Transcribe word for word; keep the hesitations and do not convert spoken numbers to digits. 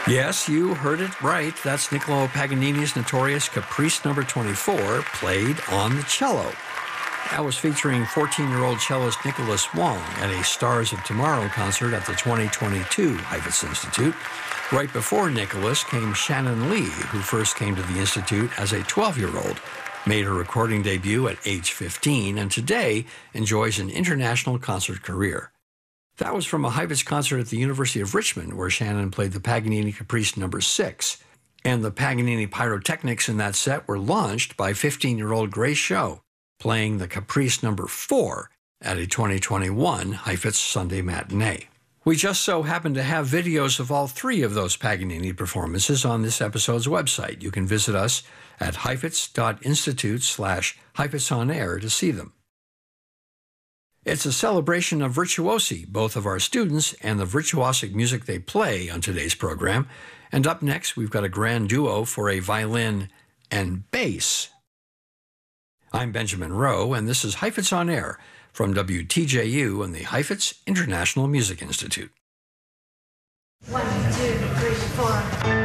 Yes, you heard it right. That's Niccolo Paganini's notorious Caprice number twenty-four, played on the cello. That was featuring fourteen-year-old cellist Nicholas Wong at a Stars of Tomorrow concert at the twenty twenty-two Heifetz Institute. Right before Nicholas came Shannon Lee, who first came to the Institute as a twelve-year-old, made her recording debut at age fifteen, and today enjoys an international concert career. That was from a Heifetz concert at the University of Richmond, where Shannon played the Paganini Caprice number six. And the Paganini pyrotechnics in that set were launched by fifteen-year-old Grace Show, playing the Caprice number four at a twenty twenty-one Heifetz Sunday matinee. We just so happen to have videos of all three of those Paganini performances on this episode's website. You can visit us at heifetz.institute slash Heifetz on air to see them. It's a celebration of virtuosi, both of our students and the virtuosic music they play on today's program. And up next, we've got a grand duo for a violin and bass. I'm Benjamin Rowe, and this is Heifetz on Air from W T J U and the Heifetz International Music Institute. One, two, three, four.